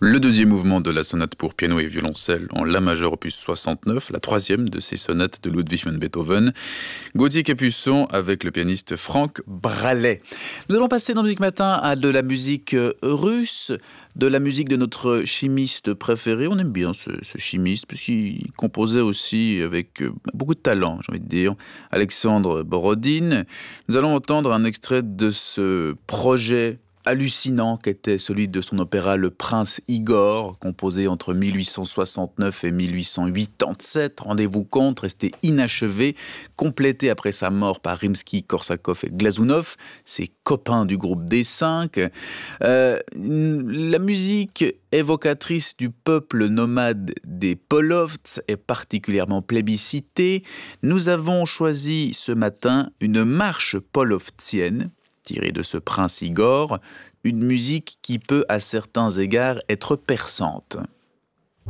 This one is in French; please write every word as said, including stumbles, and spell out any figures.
Le deuxième mouvement de la sonate pour piano et violoncelle en la majeur opus soixante-neuf, la troisième de ces sonates de Ludwig van Beethoven. Gauthier Capuçon avec le pianiste Franck Bralet. Nous allons passer dans Musique Matin à de la musique russe, de la musique de notre chimiste préféré. On aime bien ce, ce chimiste puisqu'il composait aussi avec beaucoup de talent, j'ai envie de dire, Alexandre Borodine. Nous allons entendre un extrait de ce projet hallucinant qu'était celui de son opéra Le Prince Igor, composé entre mille huit cent soixante-neuf et mille huit cent quatre-vingt-sept. Rendez-vous compte, resté inachevé, complété après sa mort par Rimsky-Korsakov et Glazunov, ses copains du groupe D cinq. Euh, la musique évocatrice du peuple nomade des Polovts est particulièrement plébiscitée. Nous avons choisi ce matin une marche polovtienne, tiré de ce Prince Igor, une musique qui peut à certains égards être perçante.